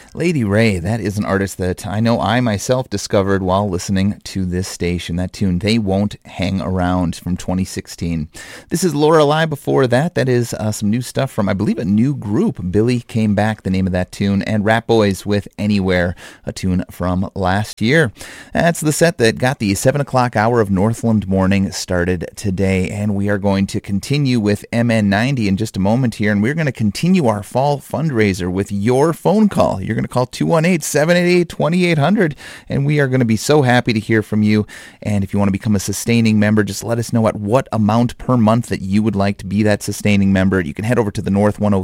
Lady Ray, that is an artist that I know I myself discovered while listening to this station. That tune, They Won't Hang Around, from 2016. This is Lorelei before that. That is some new stuff from, I believe, a new group. Billy Came Back, the name of that tune, and Rat Boys with Anywhere, a tune from last year. That's the set that got the 7 o'clock hour of Northland Morning started today, and we are going to continue with MN90 in just a moment here, and we're going to continue our fall fundraiser with your phone call. You're going to call 218-788-2800, and we are going to be so happy to hear from you. And if you want to become a sustaining member, just let us know at what amount per month that you would like to be that sustaining member. You can head over to the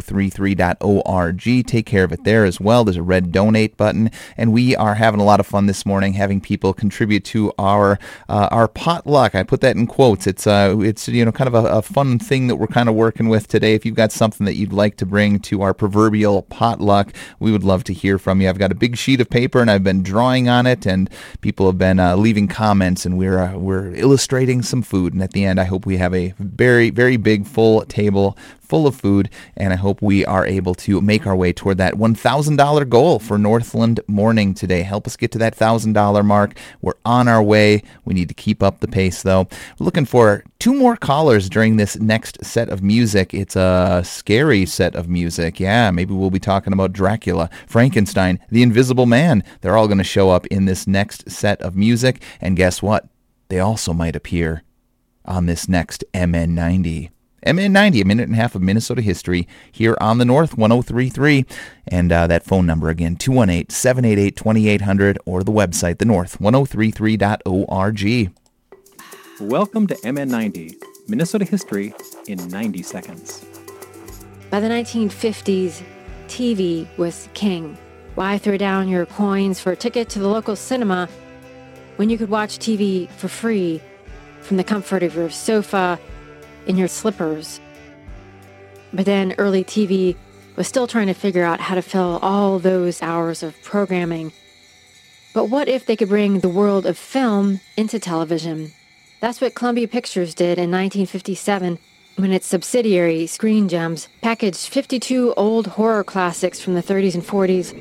north1033.org. Take care of it there as well. There's a red donate button, and we are having a lot of fun this morning having people contribute to our potluck. I put that in quotes. It's kind of a fun thing that we're kind of working with today. If you've got something that you'd like to bring to our proverbial potluck, we would love to hear from you. I've got a big sheet of paper and I've been drawing on it, and people have been leaving comments, and we're illustrating some food. And at the end, I hope we have a very, very big full table full of food, and I hope we are able to make our way toward that $1,000 goal for Northland Morning today. Help us get to that $1,000 mark. We're on our way. We need to keep up the pace, though. We're looking for 2 more callers during this next set of music. It's a scary set of music. Yeah, maybe we'll be talking about Dracula, Frankenstein, The Invisible Man. They're all going to show up in this next set of music, and guess what? They also might appear on this next MN90. MN90, a minute and a half of Minnesota history here on the North 103.3. And that phone number again, 218-788-2800, or the website, thenorth1033.org. Welcome to MN90, Minnesota history in 90 seconds. By the 1950s, TV was king. Why throw down your coins for a ticket to the local cinema when you could watch TV for free from the comfort of your sofa in your slippers? But then early TV was still trying to figure out how to fill all those hours of programming. But what if they could bring the world of film into television? That's what Columbia Pictures did in 1957 when its subsidiary, Screen Gems, packaged 52 old horror classics from the 30s and 40s.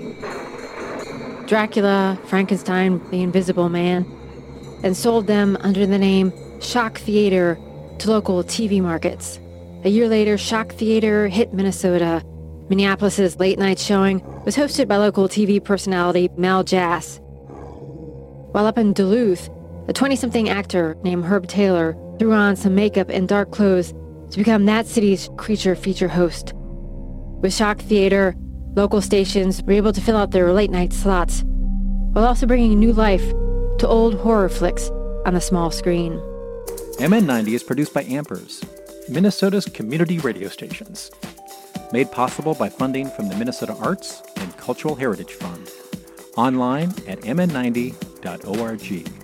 Dracula, Frankenstein, The Invisible Man, and sold them under the name Shock Theater to local TV markets. A year later, Shock Theater hit Minnesota. Minneapolis' late-night showing was hosted by local TV personality Mel Jass. While up in Duluth, a 20-something actor named Herb Taylor threw on some makeup and dark clothes to become that city's creature feature host. With Shock Theater, local stations were able to fill out their late-night slots, while also bringing new life to old horror flicks on the small screen. MN90 is produced by Ampers, Minnesota's community radio stations. Made possible by funding from the Minnesota Arts and Cultural Heritage Fund. Online at mn90.org.